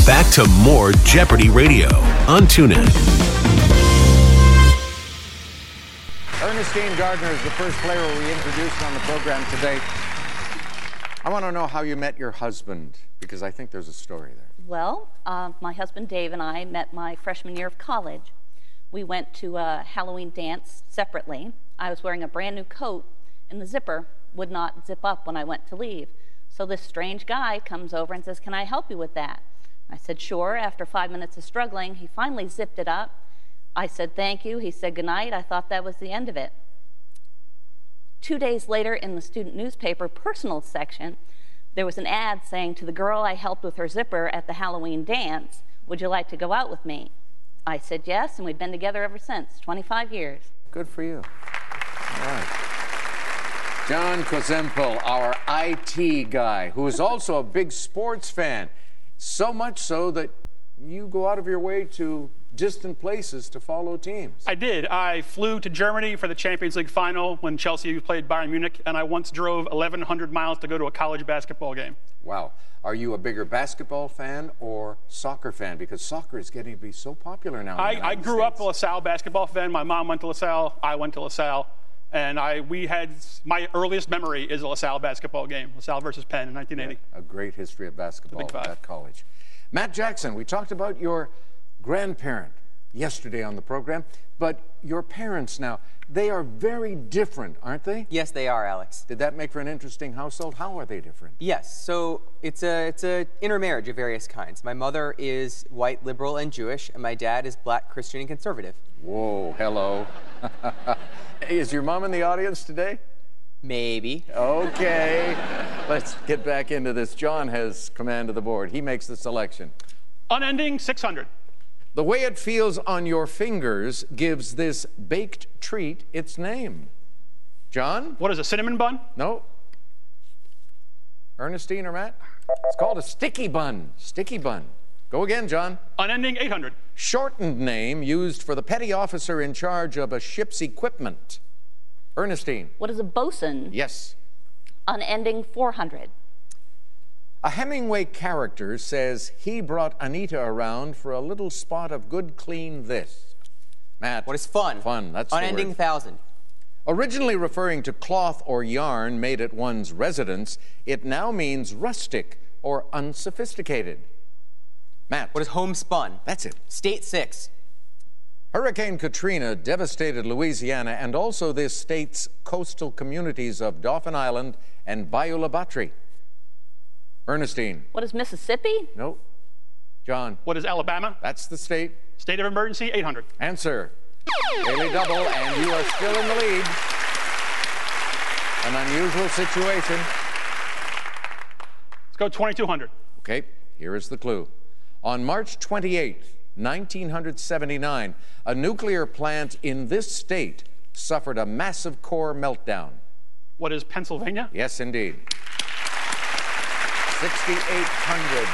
Back to more Jeopardy Radio on TuneIn. Ernestine Gardner is the first player we introduced on the program today. I want to know how you met your husband, because I think there's a story there. Well, my husband Dave and I met my freshman year of college. We went to a Halloween dance separately. I was wearing a brand new coat, and the zipper would not zip up when I went to leave. So this strange guy comes over and says, "Can I help you with that?" I said, "Sure." After 5 minutes of struggling, he finally zipped it up. I said, "Thank you." He said, "Goodnight." I thought that was the end of it. 2 days later, in the student newspaper personal section, there was an ad saying, "To the girl I helped with her zipper at the Halloween dance, would you like to go out with me?" I said yes, and we've been together ever since, 25 years. Good for you. All right. John Kozempel, our IT guy, who is also a big sports fan. So much so that you go out of your way to distant places to follow teams. I did. I flew to Germany for the Champions League final when Chelsea played Bayern Munich, and I once drove 1,100 miles to go to a college basketball game. Wow. Are you a bigger basketball fan or soccer fan? Because soccer is getting to be so popular now. I grew up a LaSalle basketball fan. My mom went to LaSalle. I went to LaSalle. And my earliest memory is a LaSalle basketball game, LaSalle versus Penn in 1980. Yeah, a great history of basketball Big Five. at college. Matt Jackson, we talked about your grandparent yesterday on the program, but your parents now, they are very different, aren't they? Yes, they are, Alex. Did that make for an interesting household? How are they different? Yes, so it's a intermarriage of various kinds. My mother is white, liberal, and Jewish, and my dad is black, Christian, and conservative. Whoa, hello. Hey, is your mom in the audience today? Maybe. Okay, let's get back into this. John has command of the board. He makes the selection. Unending 600. The way it feels on your fingers gives this baked treat its name. John? What is a cinnamon bun? No. Ernestine or Matt? It's called a sticky bun. Sticky bun. Go again, John. Unending 800. Shortened name used for the petty officer in charge of a ship's equipment. Ernestine. What is a bosun? Yes. Unending 400. A Hemingway character says he brought Anita around for a little spot of good, clean this. Matt. What is fun? Fun, that's Unending the word. 1,000. Originally referring to cloth or yarn made at one's residence, it now means rustic or unsophisticated. Matt. What is homespun? That's it. State 6. Hurricane Katrina devastated Louisiana and also this state's coastal communities of Dauphin Island and Bayou La Batre. Ernestine. What is Mississippi? No. John. What is Alabama? That's the state. State of emergency 800. Answer. Daily double, and you are still in the lead. An unusual situation. Let's go 2200. Okay, here is the clue. On March 28th, 1979, a nuclear plant in this state suffered a massive core meltdown. What is Pennsylvania? Yes, indeed. 6,800.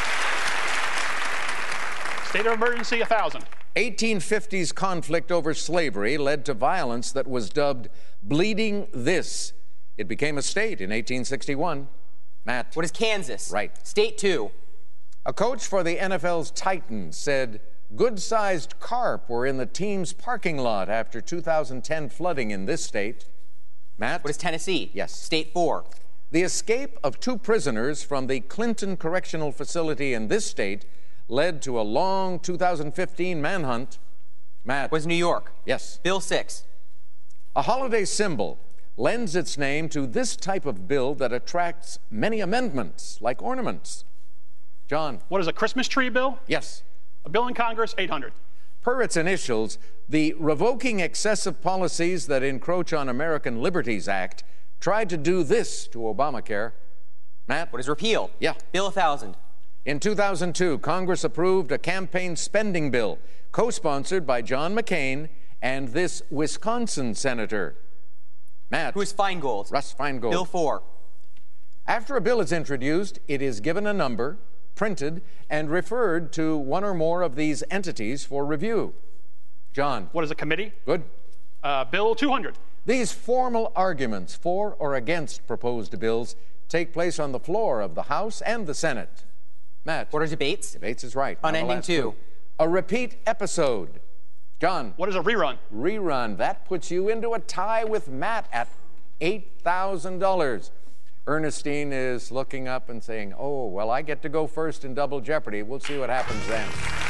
State of emergency 1000. 1850s conflict over slavery led to violence that was dubbed Bleeding This. It became a state in 1861. Matt. What is Kansas? Right. State 2. A coach for the NFL's Titans said good-sized carp were in the team's parking lot after 2010 flooding in this state. Matt? What is Tennessee? Yes. State 4. The escape of 2 prisoners from the Clinton Correctional Facility in this state led to a long 2015 manhunt. Matt? What is New York? Yes. Bill 6. A holiday symbol lends its name to this type of bill that attracts many amendments, like ornaments. John? What is a Christmas tree bill? Yes. A bill in Congress 800. Per its initials, the Revoking Excessive Policies That Encroach on American Liberties Act tried to do this to Obamacare. Matt? What is repeal? Yeah. Bill 1000. In 2002, Congress approved a campaign spending bill co-sponsored by John McCain and this Wisconsin senator. Matt? Who is Feingold? Russ Feingold. Bill 4. After a bill is introduced, it is given a number, printed, and referred to one or more of these entities for review. John? What is a committee? Good. Bill 200. These formal arguments for or against proposed bills take place on the floor of the House and the Senate. Matt. What are debates? Debates is right. Now the Unending last 2. clue. A repeat episode. John. What is a rerun? Rerun. That puts you into a tie with Matt at $8,000. Ernestine is looking up and saying, oh, well, I get to go first in Double Jeopardy. We'll see what happens then.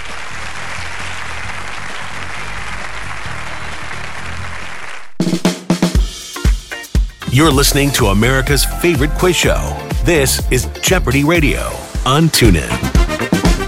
You're listening to America's favorite quiz show. This is Jeopardy Radio on TuneIn.